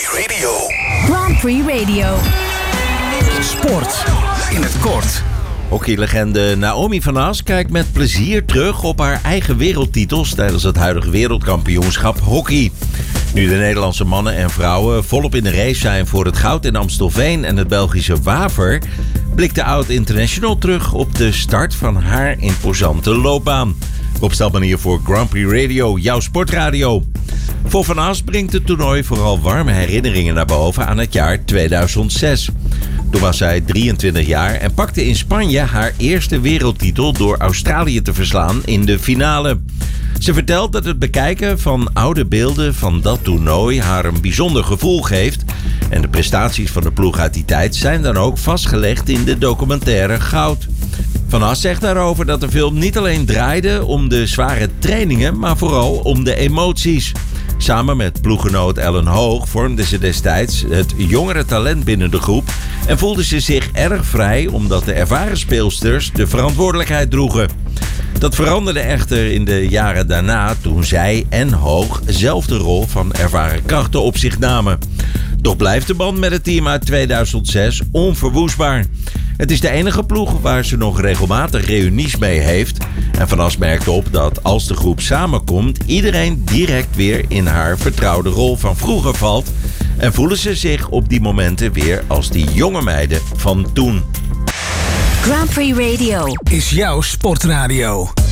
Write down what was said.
Radio. Grand Prix Radio. Sport in het kort. Hockeylegende Naomi van As kijkt met plezier terug op haar eigen wereldtitels tijdens het huidige wereldkampioenschap hockey. Nu de Nederlandse mannen en vrouwen volop in de race zijn voor het goud in Amstelveen en het Belgische Waver, blikt de oud-international terug op de start van haar imposante loopbaan. Rob Stelman hier voor Grand Prix Radio, jouw sportradio. Voor Van As brengt het toernooi vooral warme herinneringen naar boven aan het jaar 2006. Toen was zij 23 jaar en pakte in Spanje haar eerste wereldtitel door Australië te verslaan in de finale. Ze vertelt dat het bekijken van oude beelden van dat toernooi haar een bijzonder gevoel geeft. En de prestaties van de ploeg uit die tijd zijn dan ook vastgelegd in de documentaire Goud. Van As zegt daarover dat de film niet alleen draaide om de zware trainingen, maar vooral om de emoties. Samen met ploeggenoot Ellen Hoog vormden ze destijds het jongere talent binnen de groep en voelden ze zich erg vrij omdat de ervaren speelsters de verantwoordelijkheid droegen. Dat veranderde echter in de jaren daarna toen zij en Hoog zelf de rol van ervaren krachten op zich namen. Toch blijft de band met het team uit 2006 onverwoestbaar. Het is de enige ploeg waar ze nog regelmatig reunies mee heeft. En Van As merkt op dat als de groep samenkomt, iedereen direct weer in haar vertrouwde rol van vroeger valt. En voelen ze zich op die momenten weer als die jonge meiden van toen. Grand Prix Radio Is jouw sportradio.